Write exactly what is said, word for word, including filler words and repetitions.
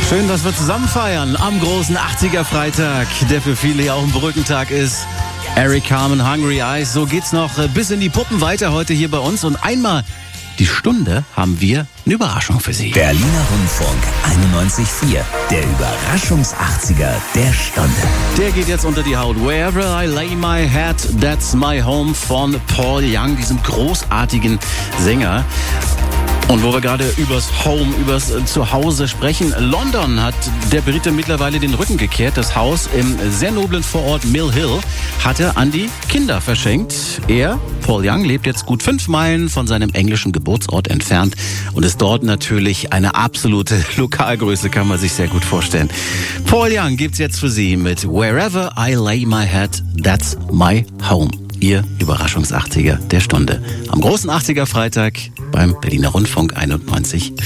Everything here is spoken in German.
Schön, dass wir zusammen feiern am großen achtziger Freitag, der für viele ja auch ein Brückentag ist. Eric Carmen, Hungry Eyes, so geht's noch bis in die Puppen weiter heute hier bei uns. Und einmal die Stunde haben wir eine Überraschung für Sie. Berliner Rundfunk einundneunzig Komma vier, der Überraschungs-achtziger der Stunde. Der geht jetzt unter die Haut. Wherever I lay my head, that's my home von Paul Young, diesem großartigen Sänger. Und wo wir gerade übers Home, übers Zuhause sprechen, London hat der Brite mittlerweile den Rücken gekehrt. Das Haus im sehr noblen Vorort Mill Hill hat er an die Kinder verschenkt. Er, Paul Young, lebt jetzt gut fünf Meilen von seinem englischen Geburtsort entfernt und ist dort natürlich eine absolute Lokalgröße, kann man sich sehr gut vorstellen. Paul Young gibt's jetzt für Sie mit Wherever I lay my head, that's my home. Ihr Überraschungs-achtziger der Stunde. Am großen achtziger Freitag beim Berliner Rundfunk einundneunzig Komma vier.